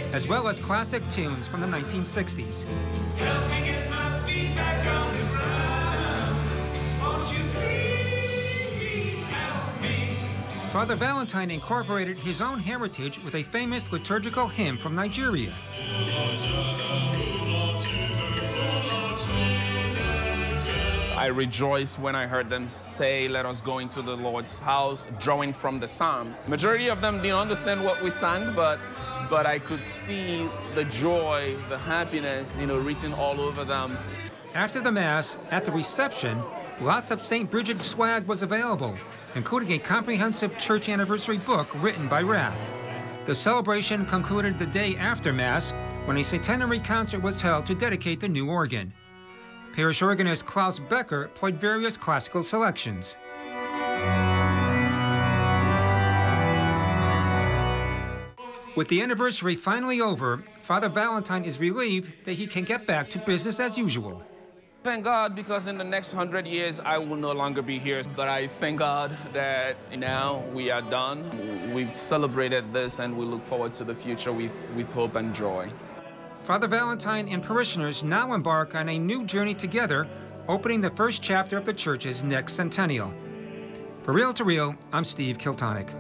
as well as classic tunes from the 1960s. Help me get my feet back on the ground. Won't you please help me? Father Valentine incorporated his own heritage with a famous liturgical hymn from Nigeria. I rejoiced when I heard them say, "Let us go into the Lord's house," drawing from the psalm. Majority of them didn't understand what we sang, but I could see the joy, the happiness, written all over them. After the Mass, at the reception, lots of St. Bridget swag was available, including a comprehensive church anniversary book written by Rath. The celebration concluded the day after Mass, when a centenary concert was held to dedicate the new organ. Parish organist Klaus Becker played various classical selections. With the anniversary finally over, Father Valentine is relieved that he can get back to business as usual. Thank God, because in the next 100 years, I will no longer be here. But I thank God that now we are done. We've celebrated this, and we look forward to the future with hope and joy. Father Valentine and parishioners now embark on a new journey together, opening the first chapter of the church's next centennial. For Real to Real, I'm Steve Kiltonick.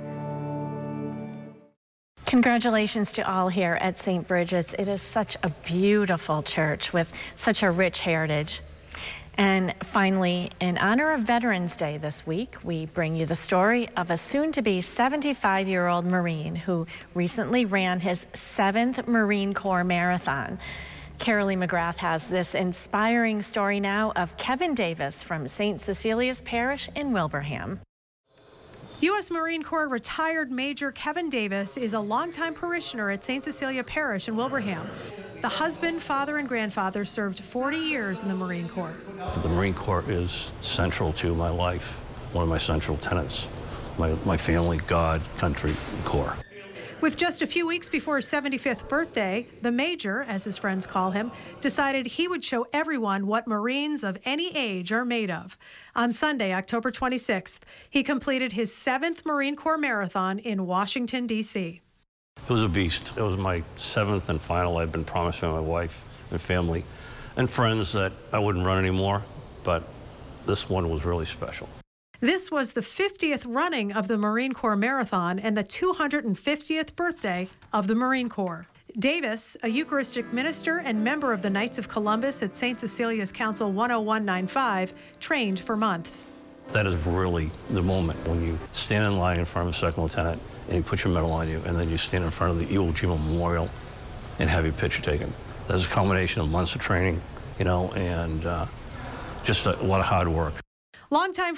Congratulations to all here at St. Bridget's. It is such a beautiful church with such a rich heritage. And finally, in honor of Veterans Day this week, we bring you the story of a soon-to-be 75-year-old Marine who recently ran his 7th Marine Corps Marathon. Carolee McGrath has this inspiring story now of Kevin Davis from St. Cecilia's Parish in Wilbraham. U.S. Marine Corps retired Major Kevin Davis is a longtime parishioner at St. Cecilia Parish in Wilbraham. The husband, father, and grandfather served 40 years in the Marine Corps. The Marine Corps is central to my life, one of my central tenets, my family, God, country, and Corps. With just a few weeks before his 75th birthday, the Major, as his friends call him, decided he would show everyone what Marines of any age are made of. On Sunday, October 26th, he completed his 7th Marine Corps Marathon in Washington, D.C. It was a beast. It was my 7th and final. I'd been promised by my wife and family and friends that I wouldn't run anymore, but this one was really special. This was the 50th running of the Marine Corps Marathon and the 250th birthday of the Marine Corps. Davis, a Eucharistic minister and member of the Knights of Columbus at St. Cecilia's Council 10195, trained for months. That is really the moment when you stand in line in front of a second lieutenant and you put your medal on you, and then you stand in front of the Iwo Jima Memorial and have your picture taken. That's a combination of months of training, and just a lot of hard work. Longtime